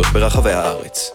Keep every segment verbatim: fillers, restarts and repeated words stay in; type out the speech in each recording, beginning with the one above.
ברחבי הארץ.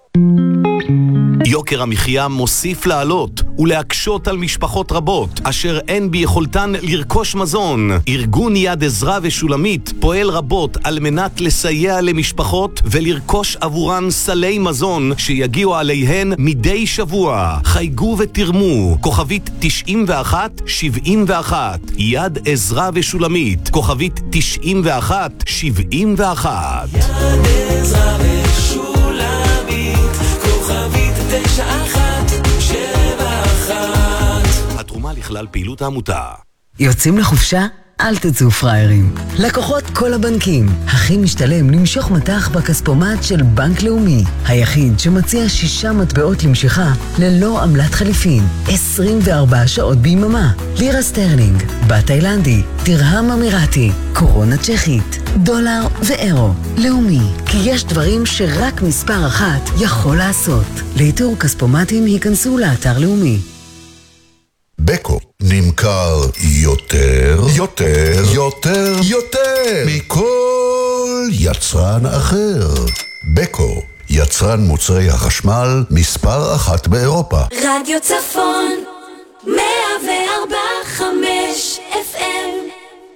יוקר המחיה מוסיף לעלות ולהקשות על משפחות רבות אשר אין ביכולתן לרכוש מזון. ארגון יד עזרה ושולמית פועל רבות על מנת לסייע למשפחות ולרכוש עבורן סלי מזון שיגיעו עליהן מדי שבוע. חייגו ותרמו. כוכבית תשעים ואחת שבעים ואחת. יד עזרה ושולמית. כוכבית תשעים ואחת שבעים ואחת. יד עזרה ושולמית. כוכבית תשע אחת שבע אחת. התרומה לכלל פעילות העמותה. יוצאים לחופשה? אל תצאו פריירים. לקוחות כל הבנקים. הכי משתלם למשוך מטח בכספומט של בנק לאומי. היחיד שמציע שישה מטבעות למשיכה ללא עמלת חליפין. עשרים וארבע שעות ביממה. לירה סטרלינג, בת תאילנדי, תרהם אמירתי, קורונה צ'כית, דולר ואירו. לאומי, כי יש דברים שרק מספר אחת יכול לעשות. לאיתור כספומטים היכנסו לאתר לאומי. בקו נמכר יותר, יותר, יותר, יותר מכל יצרן אחר. בקו, יצרן מוצרי החשמל מספר אחת באירופה. רדיו צפון מאה וארבע חמש אף אם.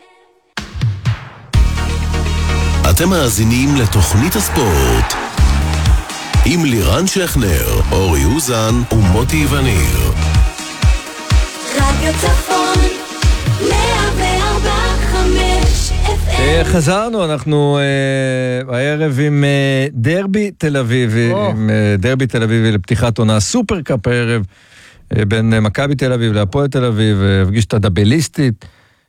אתם מאזינים לתוכנית הספורט עם לירן שכנר, אורי אוזן ומוטי וניר. רדיו צפון מאה וארבע חמש אף אם. חזרנו, אנחנו הערב עם דרבי תל אביבי, עם דרבי תל אביבי לפתיחת עונה סופרקאפ הערב בין מכבי תל אביב להפועל תל אביב, הפגיש את הדאבליסטית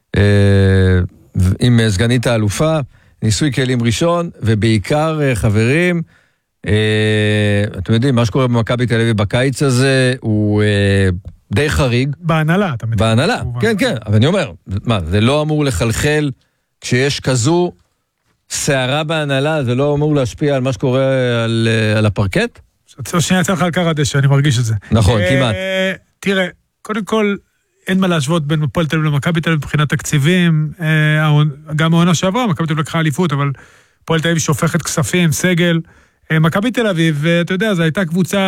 עם סגנית האלופה, ניסוי כלים ראשון, ובעיקר חברים, אתם יודעים, מה שקורה במכבי תל אביב בקיץ הזה הוא די חריג. בהנהלה, אתה מדבר. בהנהלה, כן, כן, אבל אני אומר, מה, זה לא אמור לחלחל כשיש כזו שערה בהנהלה, זה לא אמור להשפיע על מה שקורה על, על הפרקט? שנייה יצא לך על קרדש, אני מרגיש את זה. נכון, כמעט. תראה, קודם כל, אין מה להשוות בין הפועל תל אביב למכבי תל אביב מבחינת תקציבים, גם העונה שעברה, מכבי תל אביב לקחה אליפות, אבל הפועל תל אביב שופכת כספים, סגל. מכבי תל אביב, אתה יודע, זו הייתה קבוצה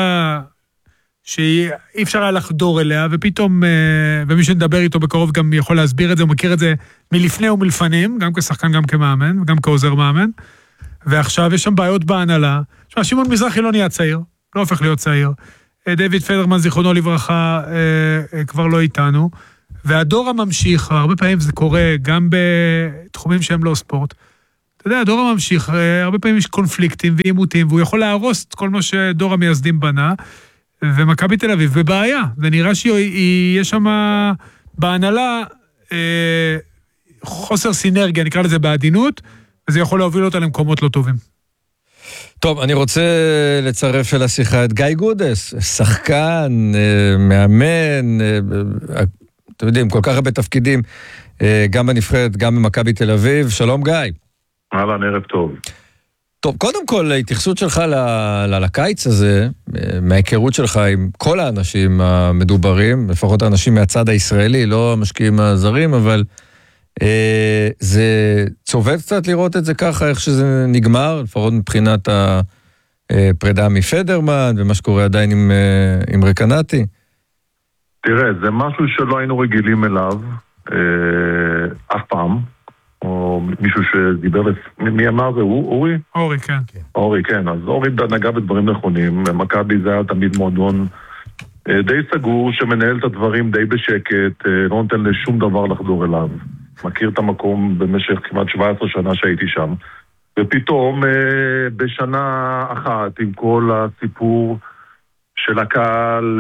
שאי אפשר היה לחדור אליה, ופתאום, ומי שנדבר איתו בקרוב גם יכול להסביר את זה, הוא מכיר את זה מלפני ומלפנים, גם כשחקן, גם כמאמן, וגם כעוזר מאמן, ועכשיו יש שם בעיות בהנהלה. שמה, שמעון מזרחי לא נהיה צעיר, לא הופך להיות צעיר, דיוויד פדרמן, זיכרונו לברכה, כבר לא איתנו, והדור הממשיך, הרבה פעמים זה קורה גם בתחומים שהם לא ספורט, אתה יודע, הדור הממשיך, הרבה פעמים יש קונפליקטים ועימותים, והוא יכול להרוס את כל מה שדור המייסדים בנה, ומכבי תל אביב בבעיה, זה נראה שיש שם בהנהלה אה, חוסר סינרגיה, נקרא לזה בעדינות, וזה יכול להוביל אותה למקומות לא טובים. טוב, אני רוצה לצרף אל השיחה את גיא גודס, שחקן, אה, מאמן, אה, אתם יודעים, כל כך הרבה תפקידים, אה, גם בנבחרת, גם במכבי תל אביב. שלום גיא. אהלן, ערב טוב. טוב, קודם כל, ההתייחסות שלך לקיץ הזה, מההיכרות שלך עם כל האנשים המדוברים, לפחות האנשים מהצד הישראלי, לא המשקיעים הזרים, אבל אה, זה צובט קצת לראות את זה ככה, איך שזה נגמר, לפחות מבחינת הפרידה מפדרמן, ומה שקורה עדיין עם, עם רקנטי. תראה, זה משהו שלא היינו רגילים אליו, אה, אף פעם. או מישהו שדיבר, מי אמר זה? אורי? אורי, כן. אורי, כן. אז אורי נגע בדברים נכונים. מכבי זה היה תמיד מועדון די סגור, שמנהל את הדברים די בשקט, לא נותן לשום דבר לחדור אליו. מכיר את המקום במשך כמעט שבע עשרה שנה שהייתי שם. ופתאום בשנה אחת, עם כל הסיפור של הקהל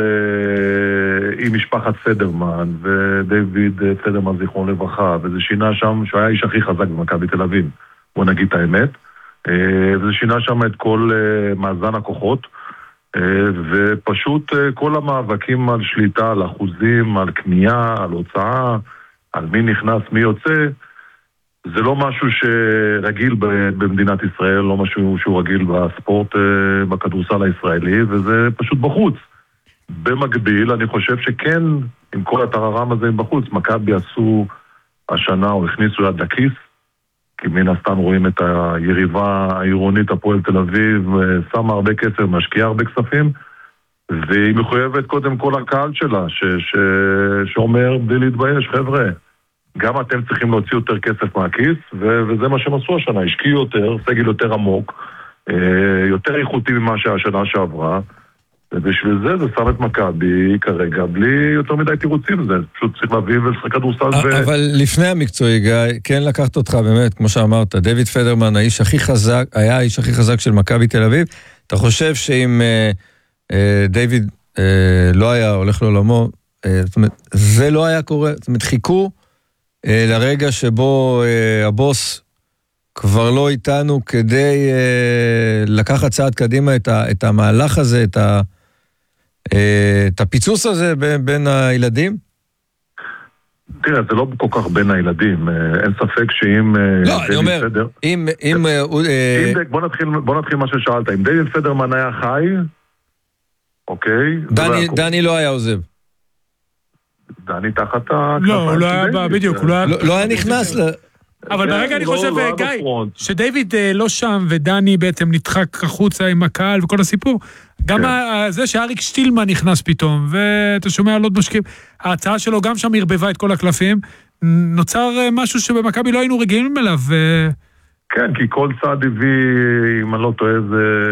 עם משפחת פדרמן ודייוויד פדרמן זיכרון לברכה, וזה שינה שם שהוא היה האיש הכי חזק במכבי תל אביב, בוא נגיד את האמת, וזה שינה שם את כל מאזן הכוחות, ופשוט כל המאבקים על שליטה, על אחוזים, על קנייה, על הוצאה, על מי נכנס, מי יוצא, זה לא משהו שרגיל במדינת ישראל, לא משהו שהוא רגיל בספורט, בכדורסל הישראלי, וזה פשוט בחוץ. במקביל, אני חושב שכן, עם כל הטררם הזה בחוץ, מכבי עשו השנה או הכניסו יד לכיס, כי מן הסתם רואים את היריבה העירונית הפועל תל אביב, שמה הרבה כסף, משקיעה הרבה כספים, והיא מחויבת קודם כל לקהל שלה, ש- ש- שאומר בלי להתבייש, חבר'ה, גם אתם צריכים להוציא יותר כסף מהכיס, ו- וזה מה שהם עשו השנה, השקיעו יותר, סגל יותר עמוק, יותר איכותי ממה שהשנה שעברה, ובשביל זה זה שם את מכבי כרגע, בלי יותר מדי תירוצים, זה פשוט צריך להביא ולשחק כדורסל. אבל לפני המקצועי, גיא, כן לקחת אותך באמת, כמו שאמרת, דויד פדרמן, האיש הכי חזק, היה האיש הכי חזק של מכבי תל אביב, אתה חושב שאם דיוויד לא היה הולך לעולמו, זאת אומרת, זה לא היה קורה, זאת אומרת, חיכו לרגע שבו הבוס כבר לא איתנו כדי לקחת צעד קדימה את המהלך הזה, את ה... את הפיצוץ הזה בין הילדים? תראה, זה לא כל כך בין הילדים. אין ספק שאם... לא, אני אומר, אם... בוא נתחיל מה ששאלת. אם דיוויד פדרמן היה חי, אוקיי? דני לא היה עוזב. דני תחת ה... לא, הוא לא היה בא, בדיוק. לא היה נכנס ל... אבל ברגע אני חושב, גיא, שדיוויד לא שם ודני בעצם נדחק החוצה עם הקהל וכל הסיפור, גם זה שאריק שטילמן נכנס פתאום, ואתה שומע על עוד משקיעים, ההצעה שלו גם שם הרבבה את כל הקלפים, נוצר משהו שבמכבי לא היינו רגילים אליו. כן, כי כל צעד הביא, אם אני לא טועה,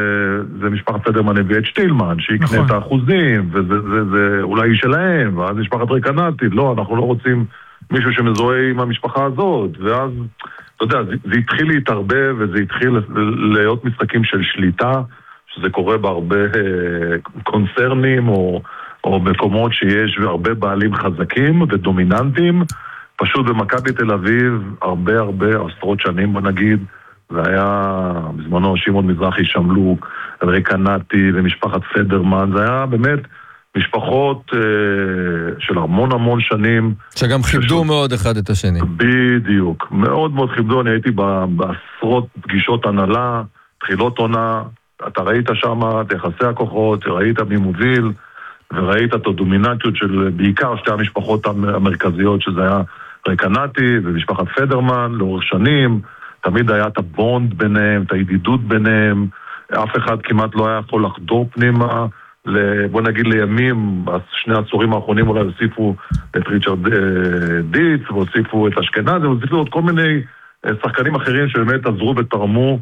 זה משפחת פדרמן הביא את שטילמן, שיקנה את האחוזים, וזה אולי שלהם, ואז משפחת ריקנטי, לא, אנחנו לא רוצים... מישהו שמזוהה עם המשפחה הזאת, ואז, אתה יודע, זה, זה התחיל להתערבב, וזה התחיל להיות משחקים של שליטה, שזה קורה בהרבה אה, קונצרנים, או, או מקומות שיש הרבה בעלים חזקים ודומיננטיים, פשוט במכבי תל אביב, הרבה הרבה עשרות שנים, בוא נגיד, זה היה בזמנו שמעון מזרחי שמלוק, ריקנטי ומשפחת פדרמן, זה היה באמת... משפחות אה, של המון המון שנים. שגם כיבדו ששוב... מאוד אחד את השני. בדיוק. מאוד מאוד כיבדו. אני הייתי בעשרות פגישות הנהלה, תחילות עונה, אתה ראית שם את יחסי הכוחות, ראית מי מוביל, וראית את הדומיננטיות של בעיקר שתי המשפחות המרכזיות, שזה היה ריקנטי ומשפחת פדרמן, לאורך שנים, תמיד היה את הבונד ביניהם, את הידידות ביניהם, אף אחד כמעט לא היה יכול לחדור פנימה, בוא נגיד לימים, בשני העשורים האחרונים אולי הוסיפו את ריצ'רד דיץ, והוסיפו את אשכנזי, והוסיפו עוד כל מיני שחקנים אחרים שבאמת עזרו ותרמו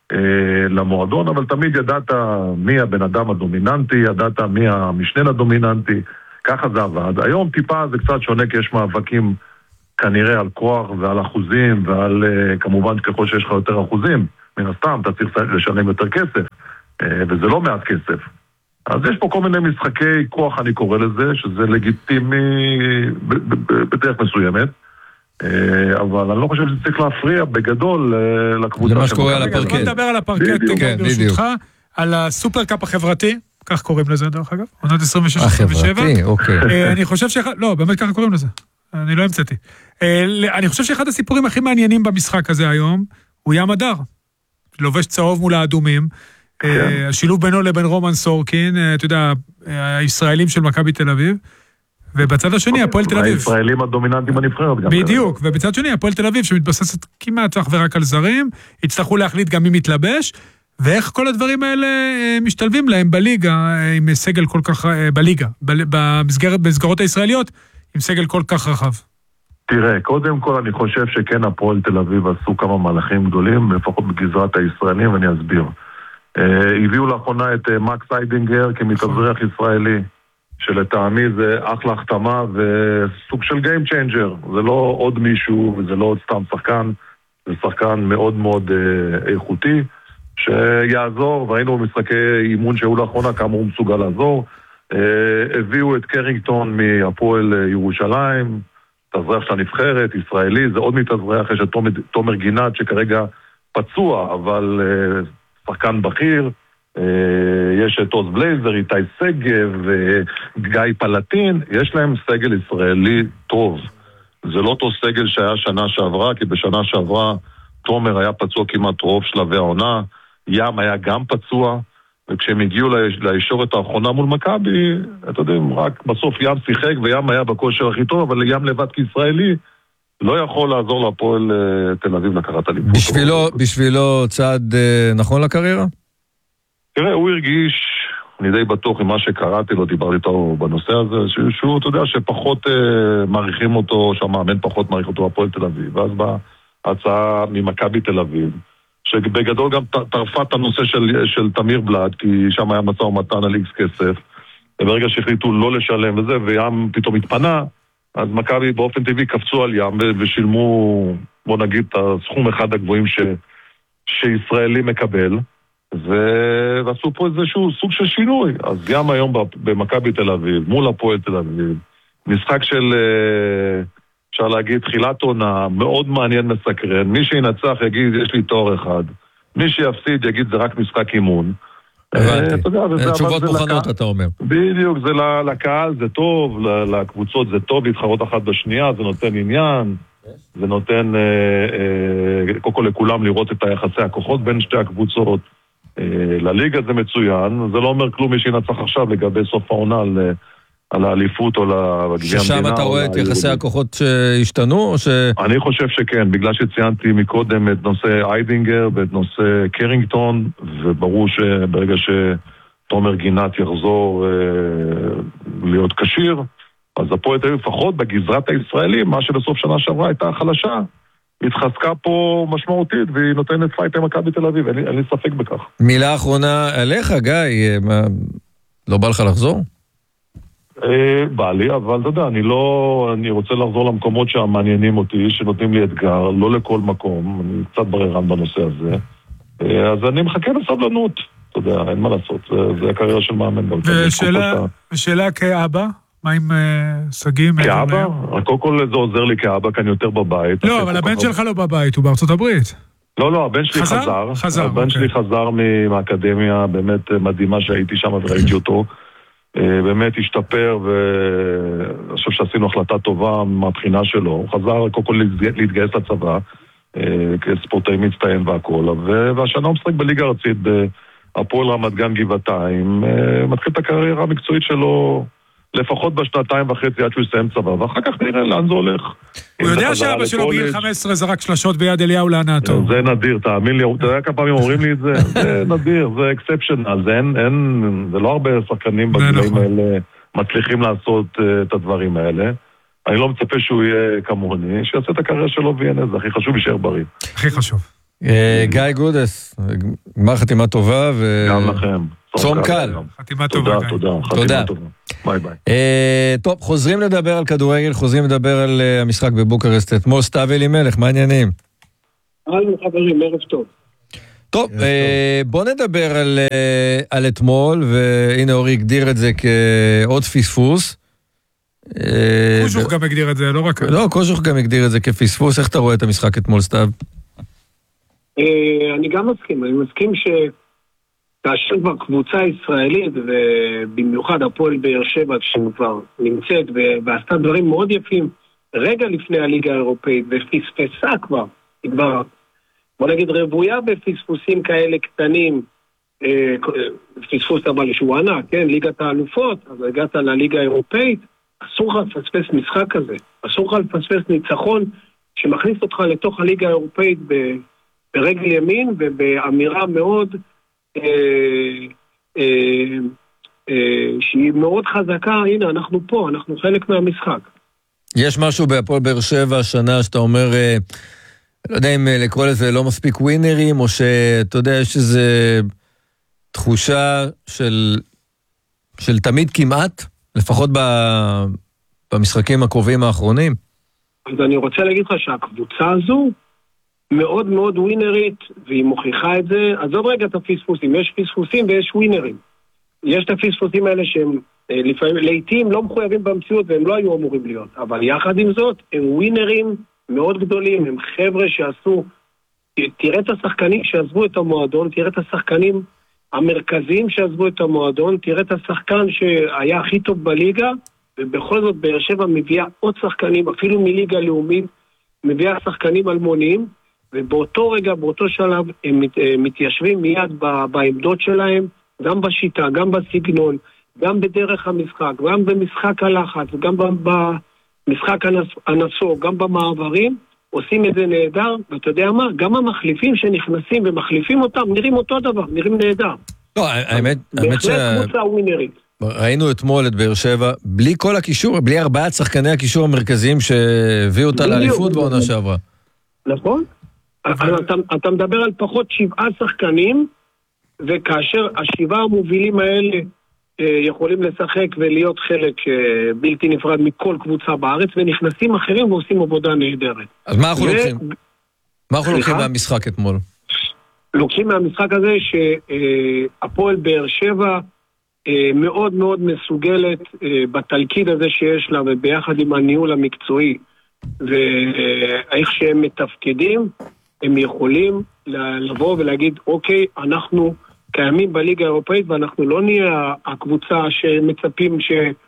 למועדון, אבל תמיד ידעת מי הבן אדם הדומיננטי, ידעת מי המשנה לדומיננטי, ככה זה עבד. היום טיפה זה קצת שונה, כי יש מאבקים כנראה על כוח ועל אחוזים, ועל כמובן ככל שיש לך יותר אחוזים, מן הסתם אתה צריך לשלם יותר כסף, וזה לא מעט כסף. אז יש פה כל מיני משחקי כוח, אני קורא לזה, שזה לגיטימי בדרך מסוימת, אבל אני לא חושב שזה צריך להפריע בגדל לקבוצה. למה שקורה על הפרקט. בוא נדבר על הפרקט, ברשותך, על הסופרקאפ החברתי, כך קוראים לזה דרך אגב, עונת עשרים ושש עשרים ושבע. החברתי, אוקיי. אני חושב שאחד, לא, באמת ככה קוראים לזה, אני לא המצאתי. אני חושב שאחד הסיפורים הכי מעניינים במשחק הזה היום, הוא ים הדר, לובש צהוב מול האדומים, השילוב בינו לבין רומן סורקין, אתה יודע, הישראלים של מכבי תל אביב, ובצד השני, הפועל תל אביב. הישראלים הדומיננטים בנבחרת. בדיוק, ובצד שני, הפועל תל אביב, שמתבססת כמעט אך ורק על זרים, יצטרכו להחליט גם מי מתלבש, ואיך כל הדברים האלה משתלבים להם בליגה, עם סגל כל כך, בליגה, במסגרות הישראליות, עם סגל כל כך רחב. תראה, קודם כל אני חושב שכן הפועל תל אביב עשו כמה מהלכים גדולים, לפחות בגזרת הישראלים, ואני אסביר. הביאו לאחרונה את מקס איידינגר כמתאזרח ישראלי, שלטעמי זה אחלה החתמה וסוג של גיים צ'יינג'ר. זה לא עוד מישהו וזה לא עוד סתם שחקן, זה שחקן מאוד מאוד איכותי, שיעזור, והיינו במשחקי אימון שהיו לאחרונה כמה הוא מסוגל לעזור. הביאו את קרינגטון מהפועל ירושלים, תאזרח של הנבחרת, ישראלי, זה עוד מתאזרח, יש את תומר גינת שכרגע פצוע, אבל שחקן בכיר, יש את עוז בלייזר, איתי סגב, גיא פלטין, יש להם סגל ישראלי טוב. זה לא אותו סגל שהיה שנה שעברה, כי בשנה שעברה תומר היה פצוע כמעט רוב שלבי העונה, ים היה גם פצוע, וכשהם הגיעו לישורת האחרונה מול מכבי, אתם יודעים, רק בסוף ים שיחק, וים היה בכושר הכי טוב, אבל ים לבד כישראלי, לא יכול לעזור להפועל תל אביב לקחת אליפות. בשבילו, בשבילו צעד נכון לקריירה? תראה, הוא הרגיש, אני די בטוח עם מה שקראתי לו, דיברתי איתו בנושא הזה, שהוא, אתה יודע, שפחות אה, מעריכים אותו, שהמאמן פחות מעריך אותו בהפועל תל אביב. ואז באה הצעה ממכבי תל אביב, שבגדול גם טרפה את הנושא של, של תמיר בלעד, כי שם היה משא ומתן על איקס כסף, וברגע שהחליטו לא לשלם וזה, וים פתאום התפנה, אז מכבי באופן טבעי קפצו על ים ושילמו, בוא נגיד, את הסכום אחד הגבוהים ש, שישראלי מקבל, ו- ועשו פה איזשהו סוג של שינוי. אז ים היום במכבי תל אביב, מול הפועל תל אביב, משחק של, אפשר להגיד, תחילת עונה, מאוד מעניין מסקרן. מי שינצח יגיד, יש לי תואר אחד. מי שיפסיד יגיד, זה רק משחק אימון. הבנתי. תשובות מוכנות, אתה אומר. בדיוק, זה לקהל, זה טוב, לקבוצות זה טוב, להתחרות אחת בשנייה, זה נותן עניין, זה נותן, קודם כל לכולם לראות את היחסי הכוחות בין שתי הקבוצות, לליגה זה מצוין, זה לא אומר כלום מי שינצח עכשיו לגבי סוף העונה על... על האליפות או לגביע המדינה. ששם אתה רואה את יחסי הכוחות שהשתנו או ש... אני חושב שכן, בגלל שציינתי מקודם את נושא איידינגר ואת נושא קרינגטון, וברור שברגע שתומר גינת יחזור אה, להיות קשיר, אז הפועל תל אביב לפחות בגזרת הישראלים, מה שבסוף שנה שעברה הייתה חלשה, התחזקה פה משמעותית, והיא נותנת פייט עם מכבי תל אביב, אין, אין לי ספק בכך. מילה אחרונה עליך, גיא, מה... לא בא לך לחזור? בא לי, אבל אתה יודע, אני לא, אני רוצה לחזור למקומות שהמעניינים אותי, שנותנים לי אתגר, לא לכל מקום, אני קצת בררן בנושא הזה, אז אני מחכה לסבלנות, אתה יודע, אין מה לעשות, זה, זה הקריירה של מאמן. ושאלה, ושאלה כאבא, מה עם סגים? כאבא? קודם כל זה עוזר לי כאבא, כי אני יותר בבית. לא, אבל הבן שלך לא בבית, הוא בארצות הברית. לא, לא, הבן שלי חזר, חזר, הבן שלי חזר מהאקדמיה, באמת מדהימה שהייתי שם וראיתי אותו. באמת השתפר, ואני חושב שעשינו החלטה טובה מהבחינה שלו. הוא חזר קודם כל להתגייס לצבא, כספורטאי מצטיין והכל, והשנה הוא משחק בליגה ארצית בהפועל רמת גן גבעתיים, מתחיל את הקריירה המקצועית שלו לפחות בשנתיים וחצי עד שהוא יסיים צבא, ואחר כך נראה לאן זה הולך. הוא יודע שאבא שלו בגיל חמש עשרה זרק שלשות ביד אליהו להנאתו. זה נדיר, תאמין לי, אתה יודע כמה פעמים אומרים לי את זה? זה נדיר, זה אקספשנל, זה אין, אין, זה לא הרבה שחקנים בגילאים האלה מצליחים לעשות את הדברים האלה. אני לא מצפה שהוא יהיה כמוני, שיעשה את הקריירה שלו ויהיה, זה הכי חשוב, יישאר בריא. הכי חשוב. גיא גודס, גמר חתימה טובה ו... גם לכם. צום קל. חתימה טובה. תודה, תודה. חתימה טובה. ביי ביי. טוב, חוזרים לדבר על כדורגל, חוזרים לדבר על המשחק בבוקרשט. אתמול סתיו אלימלך, מה העניינים? אהלן חברים, ערב טוב. טוב, בוא נדבר על אתמול, והנה אורי הגדיר את זה כעוד פספוס. קושוך גם הגדיר את זה, לא רק... לא, קושוך גם הגדיר את זה כפספוס. איך אתה רואה את המשחק אתמול, סתיו? אני גם מסכים, אני מסכים ש... כאשר כבר קבוצה ישראלית, ובמיוחד הפועל באר שבע, שכבר נמצאת ועשתה דברים מאוד יפים, רגע לפני הליגה האירופאית, ופספסה כבר, היא כבר, בוא נגיד, רבויה בפספוסים כאלה קטנים, פספוס אבל שהוא ענק, כן, ליגת האלופות, אז הגעת לליגה האירופאית, אסור לך לפספס משחק כזה, אסור לך לפספס ניצחון, שמכניס אותך לתוך הליגה האירופאית ברגל ימין, ובאמירה מאוד, שהיא מאוד חזקה, הנה אנחנו פה, אנחנו חלק מהמשחק. יש משהו בהפועל באר שבע השנה שאתה אומר, לא יודע אם לקרוא לזה לא מספיק ווינרים, או שאתה יודע, יש איזו תחושה של, של תמיד כמעט, לפחות במשחקים הקרובים האחרונים? אז אני רוצה להגיד לך שהקבוצה הזו מאוד מאוד ווינרית, והיא מוכיחה את זה. עזוב רגע את הפספוסים, יש פספוסים ויש ווינרים. יש את הפספוסים האלה שהם לפעמים, לעתים לא מחויבים במציאות, והם לא היו אמורים להיות. אבל יחד עם זאת, הם ווינרים מאוד גדולים, הם חבר'ה שעשו, תראה את השחקנים שעזבו את המועדון, תראה את השחקנים המרכזיים שעזבו את המועדון, תראה את השחקן שהיה הכי טוב בליגה, ובכל זאת באר שבע מביאה עוד שחקנים, אפילו מליגה לאומית, מביאה שחקנים אלמוניים, ובאותו רגע, באותו שלב, הם מת, מתיישבים מיד בעמדות שלהם, גם בשיטה, גם בסגנון, גם בדרך המשחק, גם במשחק הלחץ, גם משחק הנסו, גם במעברים, עושים את זה נהדר, ואתה יודע מה? גם המחליפים שנכנסים ומחליפים אותם, נראים אותו דבר, נראים נהדר. לא, האמת, האמת ש... בהחלט קבוצה ווינרית. ראינו אתמול את באר שבע, בלי כל הקישור, בלי ארבעת שחקני הקישור המרכזיים שהביאו אותה לאליפות בעונה שעברה. נכון. אתה, אתה מדבר על פחות שבעה שחקנים, וכאשר השבעה המובילים האלה יכולים לשחק ולהיות חלק בלתי נפרד מכל קבוצה בארץ, ונכנסים אחרים ועושים עבודה נהדרת. אז מה אנחנו לוקחים? מה אנחנו לוקחים מהמשחק אתמול? לוקחים מהמשחק הזה שהפועל באר שבע מאוד מאוד מסוגלת בתלכיד הזה שיש לה, וביחד עם הניהול המקצועי, ואיך שהם מתפקדים, הם יכולים לבוא ולהגיד, אוקיי, אנחנו קיימים בליגה האירופאית, ואנחנו לא נהיה הקבוצה שמצפים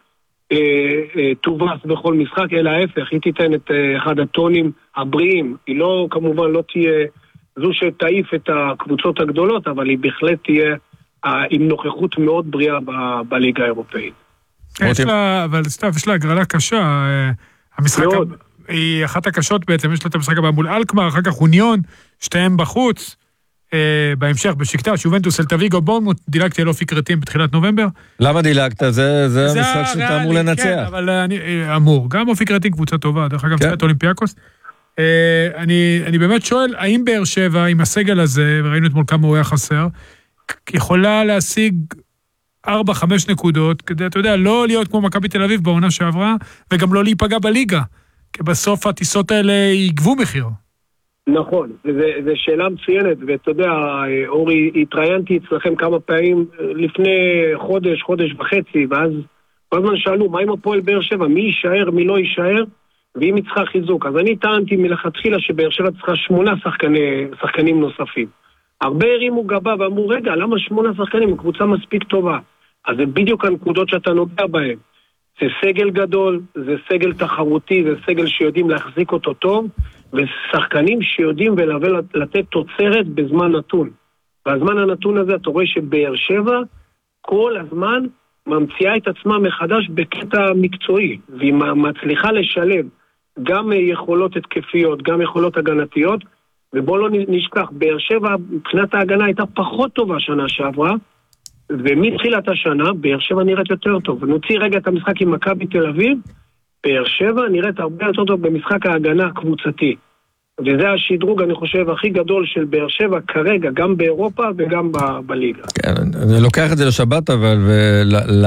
שתובס בכל משחק, אלא ההפך, היא תיתן את אחד הטונים הבריאים. היא לא, כמובן, לא תהיה זו שתעיף את הקבוצות הגדולות, אבל היא בהחלט תהיה עם נוכחות מאוד בריאה בליגה האירופאית. יש לה, אבל סתיו, יש לה הגרלה קשה. המשחק היא אחת הקשות בעצם, יש לה את המשחק הבא מול אלקמר, אחר כך אוניון, שתיהם בחוץ. בהמשך, בשקטש, יובנטוס, אלטה ויגו, בורנמוט, דילגתי על אופי קרטים בתחילת נובמבר. למה דילגת? זה המשחק שאתה אמור לנצח. כן, אבל אני אמור. גם אופי קרטים קבוצה טובה, דרך אגב, קצת אולימפיאקוס. אני באמת שואל, האם באר שבע, עם הסגל הזה, וראינו אתמול כמה הוא היה חסר, יכולה להשיג ארבע חמש נקודות, כדי, אתה יודע, לא להיות כמו מכבי תל אביב בעונה שעברה, וגם לא להיפגע בליגה, כי בסוף הטיסות האלה יגבו מחיר. נכון, זו שאלה מצוינת, ואתה יודע, אורי, התראיינתי אצלכם כמה פעמים לפני חודש, חודש וחצי, ואז כל הזמן שאלו, מה עם הפועל באר שבע? מי יישאר, מי לא יישאר, ואם היא צריכה חיזוק. אז אני טענתי מלכתחילה שבאר שבע צריכה שמונה שחקני, שחקנים נוספים. הרבה הרימו גבה ואמרו, רגע, למה שמונה שחקנים? קבוצה מספיק טובה. אז זה בדיוק הנקודות שאתה נוגע בהן. זה סגל גדול, זה סגל תחרותי, זה סגל שיודעים להחזיק אותו טוב, ושחקנים שיודעים ולתת תוצרת בזמן נתון. והזמן הנתון הזה, אתה רואה שבאר שבע כל הזמן ממציאה את עצמה מחדש בקטע מקצועי, והיא מצליחה לשלב גם יכולות התקפיות, גם יכולות הגנתיות, ובוא לא נשכח, באר שבע מבחינת ההגנה הייתה פחות טובה שנה שעברה, ומתחילת השנה באר שבע נראית יותר טוב. ונוציא רגע את המשחק עם מכבי תל אביב, באר שבע נראית הרבה יותר טוב במשחק ההגנה הקבוצתי. וזה השדרוג, אני חושב, הכי גדול של באר שבע כרגע, גם באירופה וגם ב- בליגה. כן, אני לוקח את זה לשבת, אבל ול, ל,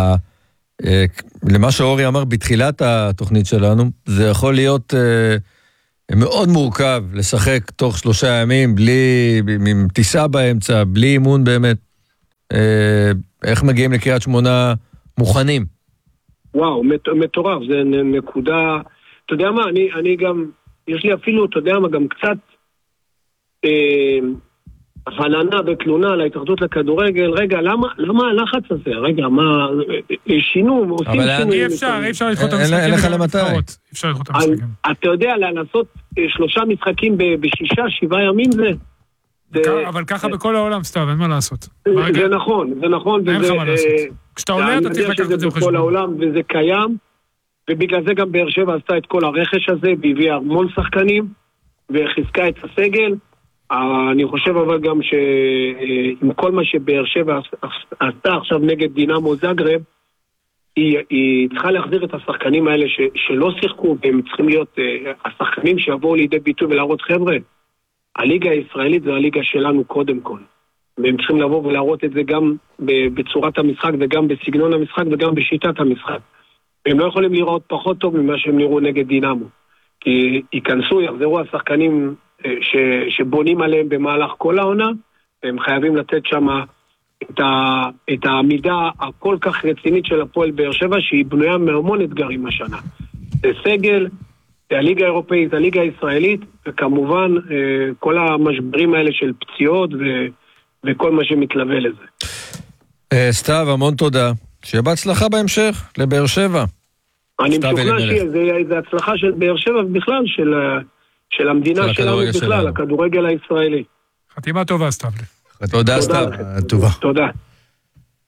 למה שאורי אמר בתחילת התוכנית שלנו, זה יכול להיות מאוד מורכב לשחק תוך שלושה ימים, בלי, עם טיסה באמצע, בלי אימון באמת. איך מגיעים לקריית שמונה מוכנים? וואו, מטורף, זה נקודה, אתה יודע מה, אני, אני גם, יש לי אפילו, אתה יודע מה, גם קצת אה, חננה ותלונה על ההתאחדות לכדורגל, רגע, למה, למה הלחץ הזה? רגע, מה, שינו, עושים שינו. אי אפשר, אי אפשר לדחות את המשחקים. אין לך למתי. אי אפשר לדחות את המשחקים. אתה יודע, לעשות שלושה משחקים בשישה, שבעה ימים זה... אבל ככה בכל העולם, סתיו, אין מה לעשות. זה נכון, זה נכון. אין לך מה לעשות. כשאתה עולה, אתה צריך לקחת את זה בחשבון. בכל העולם, וזה קיים, ובגלל זה גם באר שבע עשתה את כל הרכש הזה, והביאה המון שחקנים, וחיזקה את הסגל. אני חושב אבל גם שעם כל מה שבאר שבע עשתה עכשיו נגד דינמו זאגרב, היא צריכה להחזיר את השחקנים האלה שלא שיחקו, והם צריכים להיות השחקנים שיבואו לידי ביטוי ולהראות חבר'ה. הליגה הישראלית זה הליגה שלנו קודם כל. והם צריכים לבוא ולהראות את זה גם בצורת המשחק וגם בסגנון המשחק וגם בשיטת המשחק. והם לא יכולים לראות פחות טוב ממה שהם נראו נגד דינמו. כי ייכנסו, יחזרו השחקנים ש, שבונים עליהם במהלך כל העונה, והם חייבים לתת שם את, ה, את העמידה הכל כך רצינית של הפועל באר שבע, שהיא בנויה מהמון אתגרים השנה. זה סגל, זה הליגה האירופאית, הליגה הישראלית, וכמובן כל המשברים האלה של פציעות ו, וכל מה שמתלווה לזה. סתיו, המון תודה. שיהיה בהצלחה בהמשך לבאר שבע. אני משוכנע שזה הצלחה של באר שבע ובכלל של, של המדינה שלנו בכלל, הכדורגל הישראלי. חתימה טובה, סתיו. תודה, סתיו. טובה. תודה.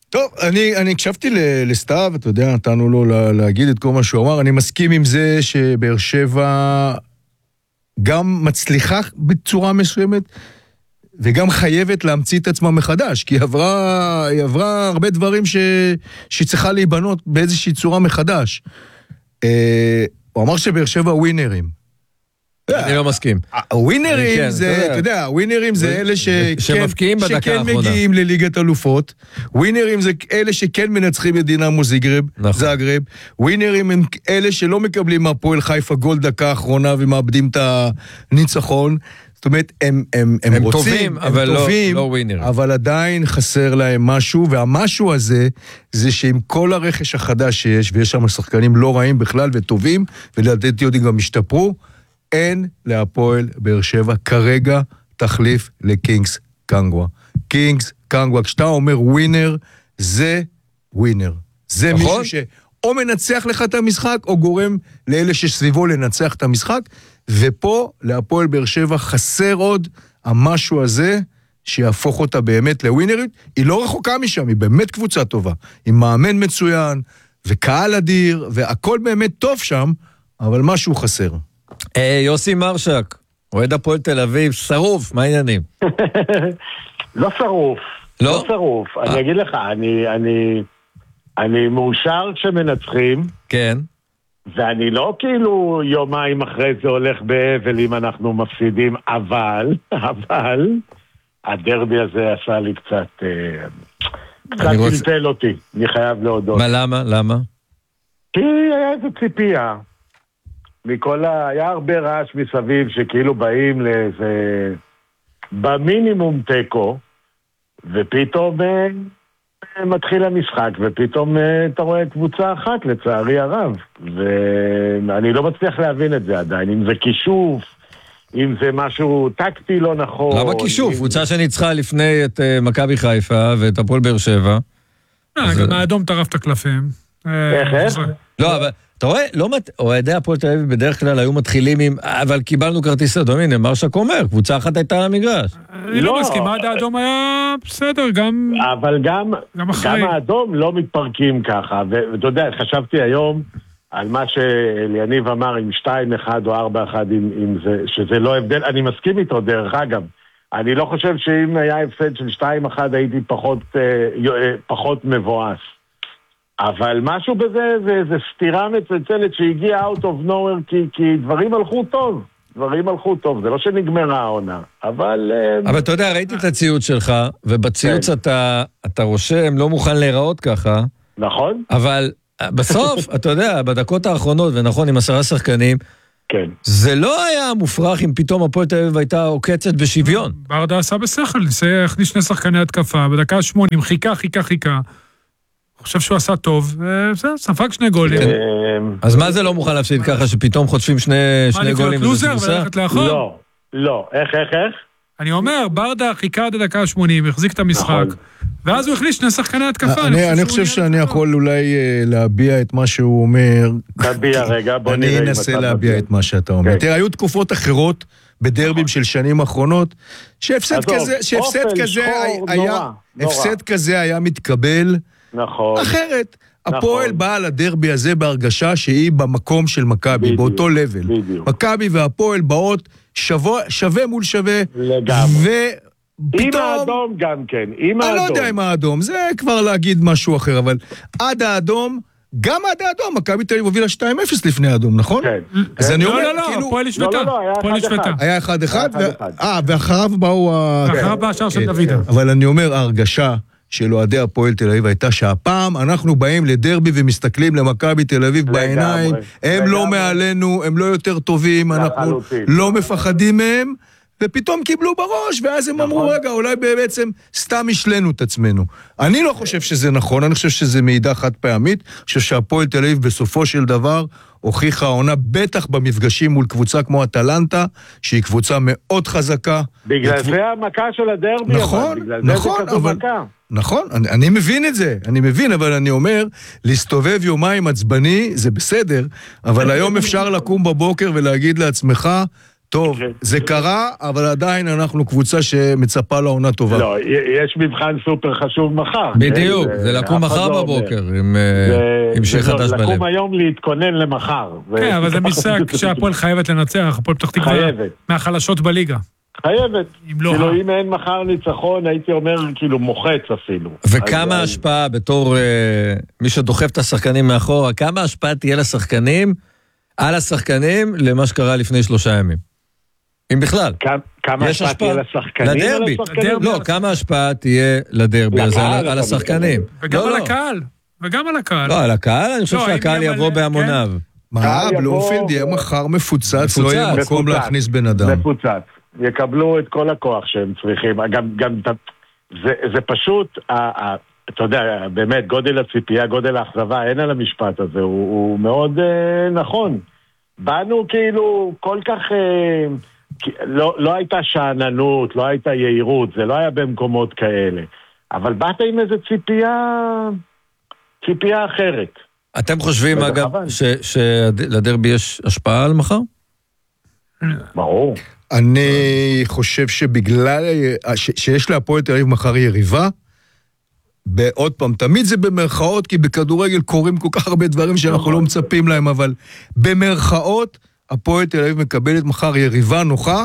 טוב, אני, אני הקשבתי לסתיו, אתה יודע, נתנו לו להגיד את כל מה שהוא אמר, אני מסכים עם זה שבאר שבע גם מצליחה בצורה מסוימת, וגם חייבת להמציא את עצמה מחדש, כי היא עברה, היא עברה הרבה דברים ש, שהיא צריכה להיבנות באיזושהי צורה מחדש. אה, הוא אמר שבאר שבע ווינרים. אני לא מסכים. הווינרים זה, אתה יודע, הווינרים זה אלה שכן מגיעים לליגת אלופות, ווינרים זה אלה שכן מנצחים את דינמו זאגרב, ווינרים הם אלה שלא מקבלים מהפועל חיפה גול דקה האחרונה ומאבדים את הניצחון, זאת אומרת, הם, הם, הם, הם רוצים, טובים, הם אבל טובים, לא, לא ווינרים. אבל עדיין חסר להם משהו, והמשהו הזה, זה שעם כל הרכש החדש שיש, ויש שם שחקנים לא רעים בכלל וטובים, ולדעתי יודעים גם השתפרו, אין להפועל באר שבע כרגע תחליף לקינגס קנגווה. קינגס קנגווה, כשאתה אומר ווינר, זה ווינר. זה נכון? מישהו שאו מנצח לך את המשחק, או גורם לאלה שסביבו לנצח את המשחק, ופה להפועל באר שבע חסר עוד המשהו הזה, שיהפוך אותה באמת לווינרית. היא לא רחוקה משם, היא באמת קבוצה טובה. היא מאמן מצוין, וקהל אדיר, והכל באמת טוב שם, אבל משהו חסר. יוסי מרשק, אוהד הפועל תל אביב, שרוף, מה העניינים? לא שרוף, לא שרוף. אני אגיד לך, אני מאושר כשמנצחים. כן. ואני לא כאילו יומיים אחרי זה הולך באבל אם אנחנו מפסידים, אבל, אבל, הדרבי הזה עשה לי קצת, קצת טלטל אותי, אני חייב להודות. מה, למה? למה? כי היה איזו ציפייה. מכל ה... היה הרבה רעש מסביב שכאילו באים לאיזה... במינימום טקו, ופתאום מתחיל המשחק, ופתאום אתה רואה קבוצה אחת, לצערי הרב. ואני לא מצליח להבין את זה עדיין, אם זה כישוף, אם זה משהו טקטי לא נכון. למה כישוף? קבוצה שניצחה לפני את מכבי חיפה ואת הפועל באר שבע. גם האדום טרף את הקלפים. איך, איך? לא, אבל... אתה רואה, לא מת... אוהדי הפועל תל אביב בדרך כלל היו מתחילים עם, אבל קיבלנו כרטיס אדום, הנה, מרשק אומר, קבוצה אחת הייתה על המגרש. אני לא מסכים, עד האדום היה בסדר, גם... אבל גם, גם האדום לא מתפרקים ככה, ואתה יודע, חשבתי היום על מה שאליניב אמר עם שתיים אחד או ארבע אחד, שזה לא הבדל, אני מסכים איתו דרך אגב, אני לא חושב שאם היה הפסד של שתיים אחד הייתי פחות, פחות מבואס. אבל משהו בזה, זה, זה סתירה מצלצלת שהגיעה out of nowhere, כי, כי דברים הלכו טוב. דברים הלכו טוב, זה לא שנגמרה העונה, אבל... אבל אתה יודע, ראיתי את הציוץ שלך, ובציוץ אתה, אתה רושם, לא מוכן להיראות ככה. נכון. אבל בסוף, אתה יודע, בדקות האחרונות, ונכון, עם עשרה שחקנים, כן. זה לא היה מופרך אם פתאום הפועל תל אביב הייתה עוקצת בשוויון. ברדה עשה בשכל, הכניס שני שחקני התקפה, בדקה שמונים, חיכה, חיכה, חיכה. חושב שהוא עשה טוב, וזה, ספק שני גולים. אז מה זה לא מוכן להפסיד ככה, שפתאום חוטפים שני גולים? מה, לוזר ולכת לאחור? לא, לא, איך, איך, איך? אני אומר, ברדה חיכה עד הדקה ה-שמונים, החזיק את המשחק, ואז הוא החליש שני שחקני התקפה. אני חושב שאני יכול אולי להביע את מה שהוא אומר. תביע רגע, בוא נראה. אני אנסה להביע את מה שאתה אומר. תראה, היו תקופות אחרות, בדרבים של שנים האחרונות, שהפסד כזה, שהפסד כזה היה, הפסד כזה היה מתקבל, נכון. אחרת. הפועל באה לדרבי הזה בהרגשה שהיא במקום של מכבי, באותו לבל. מכבי והפועל באות שווה מול שווה. לגמרי. עם האדום גם כן, עם האדום. אני לא יודע עם האדום, זה כבר להגיד משהו אחר, אבל עד האדום, גם עד האדום, מכבי תל אביב הובילה שתיים אפס לפני האדום, נכון? כן. אז אני אומר, לא, לא, לא, הפועל השוותה. לא, לא, לא, היה אחד אחד. אה, ואחריו באו... אחריו בא השאר של דוד. אבל אני אומר, ההרגשה של אוהדי הפועל תל אביב הייתה שהפעם אנחנו באים לדרבי ומסתכלים למכבי תל אביב בעיניים, הם לא מעלינו, הם לא יותר טובים, אנחנו לא מפחדים מהם, ופתאום קיבלו בראש, ואז הם אמרו, רגע, אולי בעצם סתם השלנו את עצמנו. אני לא חושב שזה נכון, אני חושב שזה מעידה חד פעמית, אני חושב שהפועל תל אביב בסופו של דבר הוכיחה העונה, בטח במפגשים מול קבוצה כמו אטלנטה, שהיא קבוצה מאוד חזקה. בגלל זה המכה של הדרבי, נכון, נכון, אבל... נכון, אני, אני מבין את זה, אני מבין, אבל אני אומר, להסתובב יומיים עצבני, זה בסדר, אבל היום אפשר לקום בבוקר ולהגיד לעצמך, טוב, זה קרה, אבל עדיין אנחנו קבוצה שמצפה לעונה טובה. לא, יש מבחן סופר חשוב מחר. בדיוק, זה לקום מחר בבוקר, עם שיר חדש בלב. לקום היום להתכונן למחר. כן, אבל זה משחק שהפועל חייבת לנצח, הפועל פתח תקווה מהחלשות בליגה. חייבת. כאילו אם אין מחר ניצחון, הייתי אומר כאילו מוחץ אפילו. וכמה השפעה בתור מי שדוחף את השחקנים מאחורה, כמה השפעה תהיה לשחקנים, על השחקנים, למה שקרה לפני שלושה ימים? אם בכלל. כמה השפעה תהיה לשחקנים? לדרבי. לא, כמה השפעה תהיה לדרבי הזה על השחקנים. וגם על הקהל. וגם על הקהל. לא, על הקהל, אני חושב שהקהל יבוא בהמוניו. מה, בלומפילד יהיה מחר מפוצץ, לא יהיה מקום להכניס בן אדם. מפוצץ. יקבלו את כל הכוח שהם צריכים. גם, זה פשוט, אתה יודע, באמת, גודל הציפייה, גודל האכזבה, אין על המשפט הזה, הוא מאוד נכון. באנו כאילו כל כך... לא, לא הייתה שעננות, לא הייתה יעירות, זה לא היה במקומות כאלה. אבל באת עם איזו ציפייה, ציפייה אחרת. אתם חושבים, אגב, שלדרבי יש השפעה על מחר? ברור. אני חושב שבגלל שיש להפועל תל אביב מחר יריבה, בעוד פעם, תמיד זה במרכאות, כי בכדורגל קורים כל כך הרבה דברים שאנחנו לא מצפים להם, אבל במרכאות, הפועל תל אביב מקבלת מחר יריבה נוחה,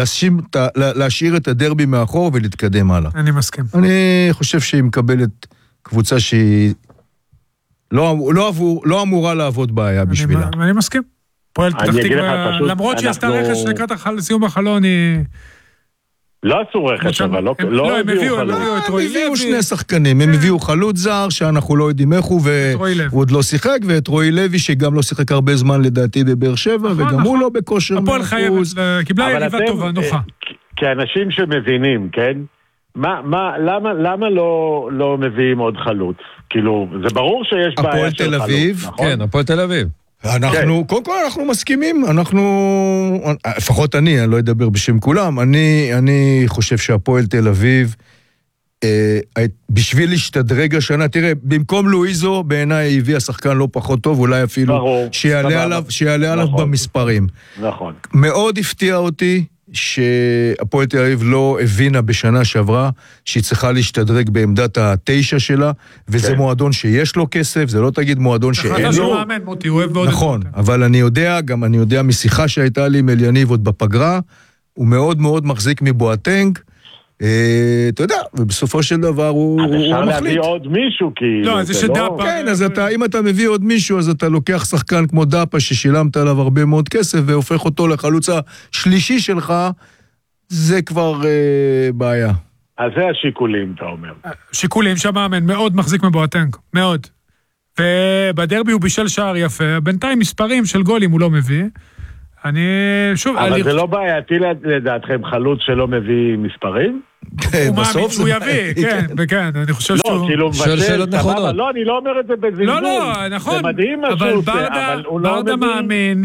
להשאיר את הדרבי מאחור ולהתקדם הלאה. אני מסכים. אני חושב שהיא מקבלת קבוצה שהיא לא, לא, עבור, לא אמורה לעבוד בעיה בשבילה. אני, אני מסכים. פועל פתח תקווה, למרות שהיא עשתה רכש לקראת סיום החלון, היא... לא עשו רכש, אבל לא, הם, לא, לא, הם הביאו, הם הביאו את רועי לוי. הם הביאו שני שחקנים, הם הביאו חלוץ זר, שאנחנו לא יודעים איך הוא, והוא עוד לא שיחק, ואת רועי לוי, שגם לא שיחק הרבה זמן לדעתי בבאר שבע, וגם הוא לא בכושר מאה אחוז. הפועל חייבת, קיבלה יריבה טובה, נוחה. כאנשים שמבינים, כן? מה, מה, למה, למה לא, לא מביאים עוד חלוץ? כאילו, זה ברור שיש בעיה של חלוץ, נכון? כן, הפועל תל אביב. אנחנו, קודם כל אנחנו מסכימים, אנחנו, לפחות אני, אני לא אדבר בשם כולם, אני, אני חושב שהפועל תל אביב, אה, בשביל להשתדרג השנה, תראה, במקום לואיזו, בעיניי הביא השחקן לא פחות טוב, אולי אפילו ברור, שיעלה עליו, שיעלה עליו נכון, במספרים. נכון. מאוד הפתיע אותי, שהפועל תל אביב לא הבינה בשנה שעברה שהיא צריכה להשתדרג בעמדת התשע שלה, וזה כן. מועדון שיש לו כסף, זה לא תגיד מועדון שאין לו. מאמן, מוטי, הוא אוהב מאוד נכון, אבל אני יודע, גם אני יודע משיחה שהייתה לי עם אליניב עוד בפגרה, הוא מאוד מאוד מחזיק מבואטנג, אתה יודע, ובסופו של דבר הוא מחליט. אפשר להביא עוד מישהו, כי... לא, זה שדאפה... כן, אז אם אתה מביא עוד מישהו, אז אתה לוקח שחקן כמו דאפה, ששילמת עליו הרבה מאוד כסף, והופך אותו לחלוץ השלישי שלך, זה כבר בעיה. אז זה השיקולים, אתה אומר. שיקולים שהמאמן מאוד מחזיק מבואטנג, מאוד. ובדרבי הוא בישל שער יפה, בינתיים מספרים של גולים הוא לא מביא. אני שוב... אבל זה לא בעייתי לדעתכם חלוץ שלא מביא מספרים? הוא מאמין שהוא יביא, כן, וכן, אני חושב שהוא... לא, כאילו מבשל, לא, אני לא אומר את זה בזלזול. לא, לא, נכון. זה מדהים מה שהוא עושה, אבל הוא לא ברדה מאמין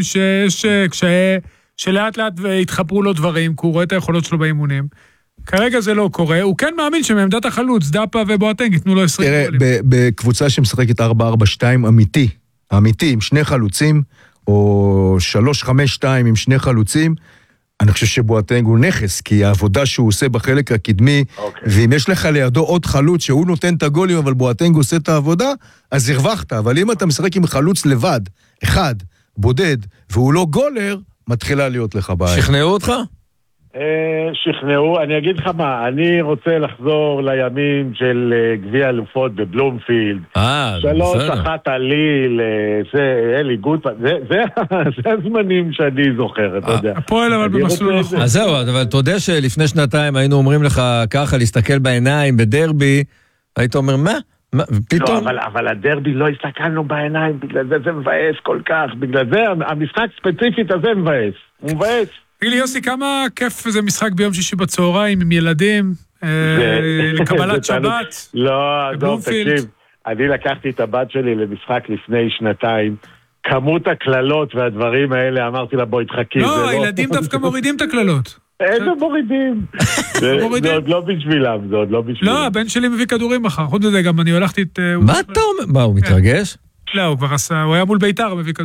שלאט לאט התחברו לו דברים, כי הוא רואה את היכולות שלו באימונים. כרגע זה לא קורה, הוא כן מאמין שמעמדת החלוץ, דאפה ובואטנג, ייתנו לו עשרים גולים. תראה, בקבוצה שמשחקת ארבע ארבע שתיים אמיתי, אמיתי, עם שני חלוצים, או שלוש חמש שתיים עם שני חלוצים, אני חושב שבואטנג הוא נכס, כי העבודה שהוא עושה בחלק הקדמי, okay. ואם יש לך לידו עוד חלוץ שהוא נותן את הגולים, אבל בואטנג עושה את העבודה, אז הרווחת. אבל אם אתה משחק עם חלוץ לבד, אחד, בודד, והוא לא גולר, מתחילה להיות לך בעיה. שכנעו אותך? שכנעו, אני אגיד לך מה, אני רוצה לחזור לימים של גביע אלופות בבלומפילד. אה, שלוש אחת עליל, זה אלי גוטמן, זה הזמנים שאני זוכר, אתה יודע. הפועל אבל במסלול נכון. אז זהו, אבל אתה יודע שלפני שנתיים היינו אומרים לך ככה, להסתכל בעיניים בדרבי, היית אומר, מה? לא, אבל הדרבי לא הסתכלנו בעיניים, בגלל זה זה מבאס כל כך, בגלל זה המשחק ספציפית הזה מבאס, הוא מבאס. תגיד לי, יוסי, כמה כיף זה משחק ביום שישי בצהריים עם ילדים, לקבלת שבת? לא, דוב, תקשיב, אני לקחתי את הבת שלי למשחק לפני שנתיים, כמות הכללות והדברים האלה, אמרתי לה, בואי תחכי. לא, הילדים דווקא מורידים את הכללות. איזה מורידים? זה עוד לא בשבילם, זה עוד לא בשבילם. לא, הבן שלי מביא כדורים מחר, חוץ מזה גם אני הולכתי את... מה אתה אומר? מה, הוא מתרגש? לא, הוא כבר עשה, הוא היה מול ביתר, מביא כדורים.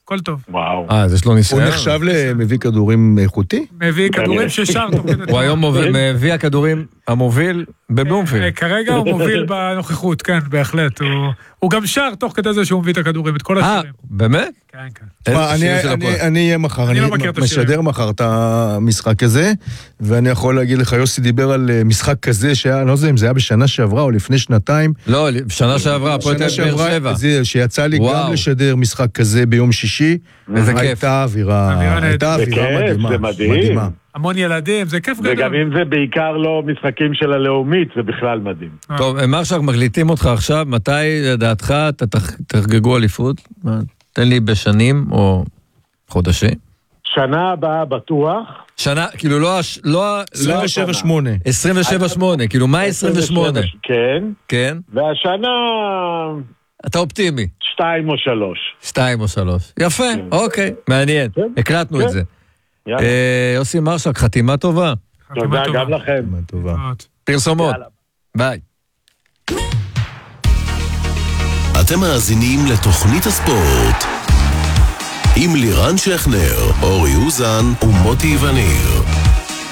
הכל טוב. וואו. אה, אז יש לו ניסיון. הוא נחשב למביא כדורים איכותי? מביא כדורים ששר תוך כדי... הוא היום מביא הכדורים המוביל בבלומפילד. כרגע הוא מוביל בנוכחות, כן, בהחלט. הוא גם שר תוך כדי זה שהוא מביא את הכדורים, את כל השירים. אה, באמת? כן, כן. אני אהיה מחר, אני משדר מחר את המשחק הזה, ואני יכול להגיד לך, יוסי דיבר על משחק כזה, שהיה, לא יודע אם זה היה בשנה שעברה או לפני שנתיים. לא, בשנה שעברה, הפועל תל אביב באר שבע. שיצא לי גם לשדר משחק כזה ביום שישי. איזה כיף. הייתה אווירה, הייתה אווירה מדהימה. המון ילדים, זה כיף גדול. וגם אם זה בעיקר לא משחקים של הלאומית, זה בכלל מדהים. טוב, מרשק, מקליטים אותך עכשיו, מתי לדעתך תחגגו אליפות? תן לי בשנים או חודשים. שנה הבאה בטוח. שנה, כאילו לא... עשרים ושבע שמונה. עשרים ושבע שמונה, כאילו מה עשרים ושמונה? כן. כן. והשנה... אתה אופטימי. שתיים או שלוש. שתיים או שלוש. יפה, אוקיי, מעניין. הקלטנו את זה. יוסי מרשק, חתימה טובה. תודה גם לכם. פרסומות. ביי. אתם מאזינים לתוכנית הספורט עם לירן שכנר, אורי אוזן ומוטי וניר.